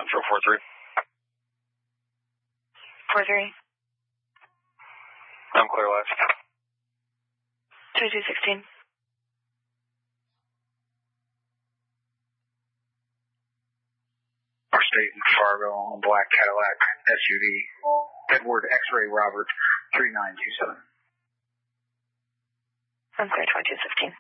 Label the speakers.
Speaker 1: Central 43.
Speaker 2: 43.
Speaker 1: I'm clear left.
Speaker 2: 2216.
Speaker 1: Our state in Fargo on black Cadillac SUV. Edward X-Ray Robert 3927.
Speaker 2: I'm clear 2215.